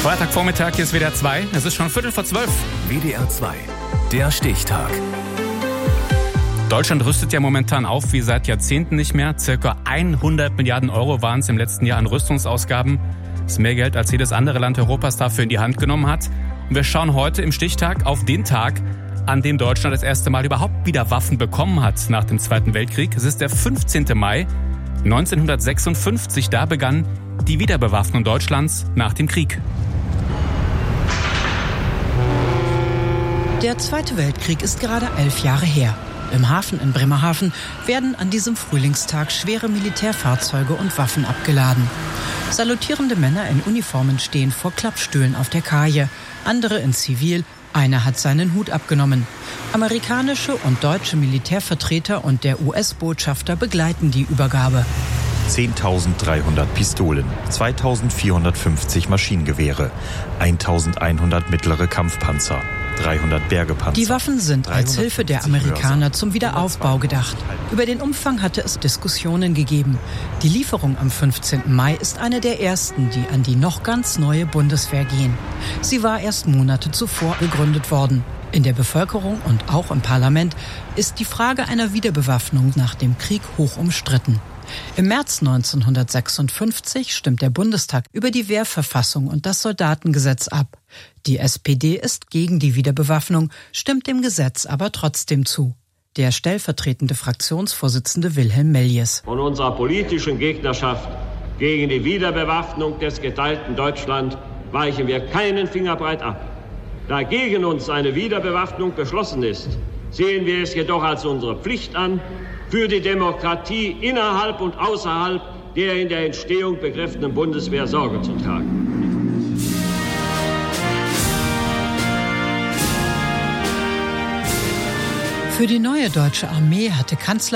Freitagvormittag, hier ist WDR 2. Es ist schon 11:45. WDR 2, der Stichtag. Deutschland rüstet ja momentan auf wie seit Jahrzehnten nicht mehr. Circa 100 Milliarden Euro waren es im letzten Jahr an Rüstungsausgaben. Das ist mehr Geld, als jedes andere Land Europas dafür in die Hand genommen hat. Und wir schauen heute im Stichtag auf den Tag, an dem Deutschland das erste Mal überhaupt wieder Waffen bekommen hat nach dem Zweiten Weltkrieg. Es ist der 15. Mai 1956. Da begann die Wiederbewaffnung Deutschlands nach dem Krieg. Der Zweite Weltkrieg ist gerade 11 Jahre her. Im Hafen in Bremerhaven werden an diesem Frühlingstag schwere Militärfahrzeuge und Waffen abgeladen. Salutierende Männer in Uniformen stehen vor Klappstühlen auf der Kaje, andere in Zivil, einer hat seinen Hut abgenommen. Amerikanische und deutsche Militärvertreter und der US-Botschafter begleiten die Übergabe. 10.300 Pistolen, 2.450 Maschinengewehre, 1.100 mittlere Kampfpanzer, 300 Bergepanzer. Die Waffen sind als Hilfe der Amerikaner zum Wiederaufbau gedacht. Über den Umfang hatte es Diskussionen gegeben. Die Lieferung am 15. Mai ist eine der ersten, die an die noch ganz neue Bundeswehr gehen. Sie war erst Monate zuvor gegründet worden. In der Bevölkerung und auch im Parlament ist die Frage einer Wiederbewaffnung nach dem Krieg hoch umstritten. Im März 1956 stimmt der Bundestag über die Wehrverfassung und das Soldatengesetz ab. Die SPD ist gegen die Wiederbewaffnung, stimmt dem Gesetz aber trotzdem zu. Der stellvertretende Fraktionsvorsitzende Wilhelm Meljes. Von unserer politischen Gegnerschaft gegen die Wiederbewaffnung des geteilten Deutschland weichen wir keinen Fingerbreit ab. Da gegen uns eine Wiederbewaffnung beschlossen ist, sehen wir es jedoch als unsere Pflicht an, für die Demokratie innerhalb und außerhalb der in der Entstehung begriffenen Bundeswehr Sorge zu tragen. Für die neue deutsche Armee hatte Kanzler